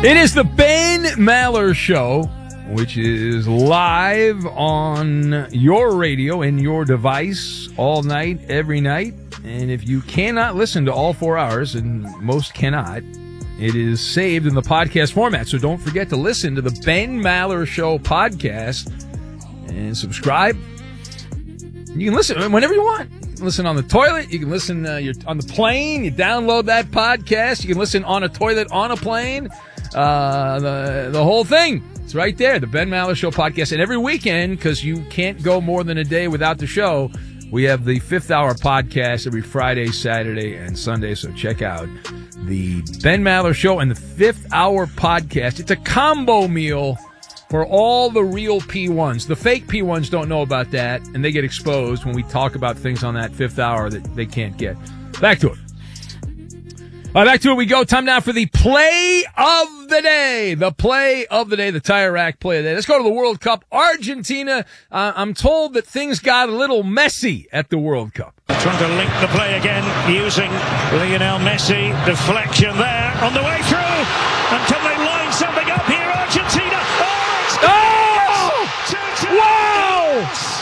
It is the Ben Maller Show, which is live on your radio and your device all night, every night. And if you cannot listen to all 4 hours, and most cannot, it is saved in the podcast format. So don't forget to listen to the Ben Maller Show podcast and subscribe. You can listen whenever you want. You can listen on the toilet. You can listen you're on the plane. You download that podcast. You can listen on a toilet, on a plane. The whole thing. It's right there, the Ben Maller Show podcast. And every weekend, because you can't go more than a day without the show, we have the Fifth Hour podcast every Friday, Saturday, and Sunday. So check out the Ben Maller Show and the Fifth Hour podcast. It's a combo meal for all the real P1s. The fake P1s don't know about that, and they get exposed when we talk about things on that Fifth Hour that they can't get. Back to it. Back to it we go. Time now for the play of the day. The play of the day, the Tire Rack play of the day. Let's go to the World Cup. Argentina, I'm told that things got a little messy at the World Cup. Trying to link the play again using Lionel Messi. Deflection there on the way through. And can they line something up here, Argentina? Wow!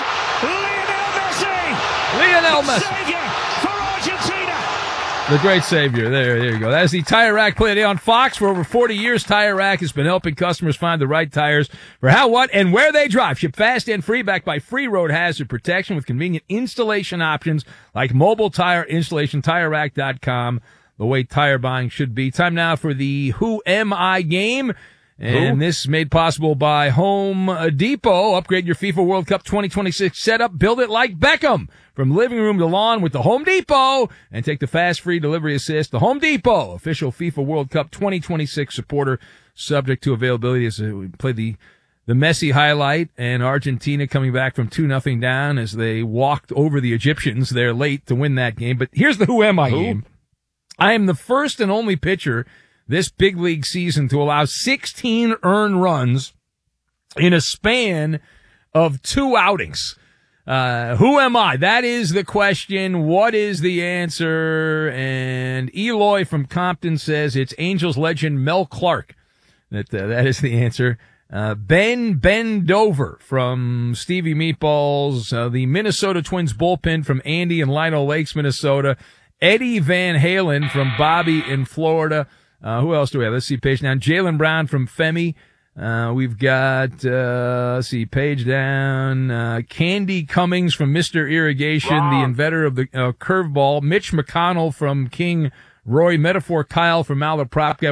Lionel Messi. Savior for Argentina. The great savior. There you go. That is the Tire Rack play today on Fox. For over 40 years, Tire Rack has been helping customers find the right tires for how, what, and where they drive. Ship fast and free, backed by free road hazard protection with convenient installation options like mobile tire installation. TireRack.com. The way tire buying should be. Time now for the Who Am I game. And this is made possible by Home Depot. Upgrade your FIFA World Cup 2026 setup. Build it like Beckham. From living room to lawn with the Home Depot. And take the fast free delivery assist. The Home Depot, official FIFA World Cup 2026 supporter, subject to availability. As we play the Messi highlight, and Argentina coming back from 2-0 down as they walked over the Egyptians. They're late to win that game. But here's the Who Am I game. I am the first and only pitcher this big league season to allow 16 earned runs in a span of 2 outings. Who am I? That is the question. What is the answer? And Eloy from Compton says it's Angels legend Mel Clark. That is the answer. Ben Dover from Stevie Meatballs. The Minnesota Twins bullpen from Andy in Lino Lakes, Minnesota. Eddie Van Halen from Bobby in Florida. Who else do we have? Let's see, page down. Jaylen Brown from Femi. We've got, let's see, page down. Candy Cummings from Mr. Irrigation, the inventor of the curveball. Mitch McConnell from King. Roy Metaphor Kyle from Malaprop.